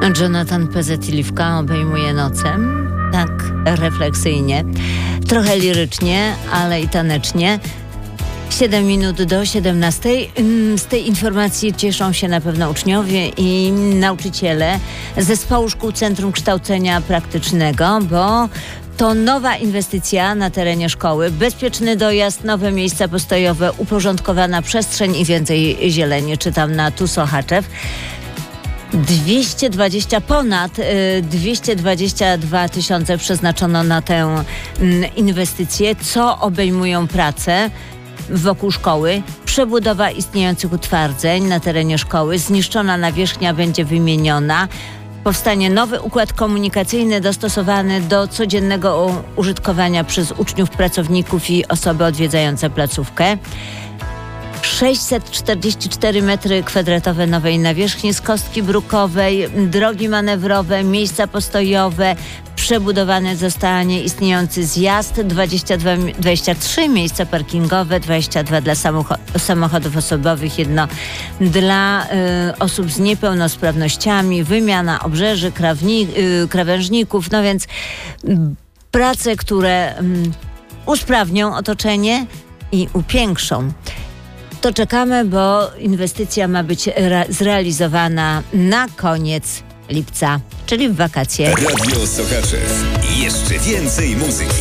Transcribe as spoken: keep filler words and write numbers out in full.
Jonathan Pezetiliwka obejmuje nocem, tak refleksyjnie, trochę lirycznie, ale i tanecznie. siedem minut do siedemnastej. Z tej informacji cieszą się na pewno uczniowie i nauczyciele Zespołu Szkół Centrum Kształcenia Praktycznego, bo to nowa inwestycja na terenie szkoły, bezpieczny dojazd, nowe miejsca postojowe, uporządkowana przestrzeń i więcej zieleni. Czytam na Tu Sochaczew. dwieście dwadzieścia, ponad dwieście dwadzieścia dwa tysiące przeznaczono na tę inwestycję, co obejmują prace wokół szkoły, przebudowa istniejących utwardzeń na terenie szkoły, zniszczona nawierzchnia będzie wymieniona, powstanie nowy układ komunikacyjny dostosowany do codziennego użytkowania przez uczniów, pracowników i osoby odwiedzające placówkę. sześćset czterdzieści cztery metry kwadratowe nowej nawierzchni z kostki brukowej, drogi manewrowe, miejsca postojowe, przebudowany zostanie istniejący zjazd, dwadzieścia dwa, dwadzieścia trzy miejsca parkingowe, dwadzieścia dwa dla samocho- samochodów osobowych, jedno dla y, osób z niepełnosprawnościami, wymiana obrzeży, krawni- y, krawężników, no więc y, prace, które y, usprawnią otoczenie i upiększą. To czekamy, bo inwestycja ma być re- zrealizowana na koniec lipca, czyli w wakacje. Radio Sochaczew. Jeszcze więcej muzyki.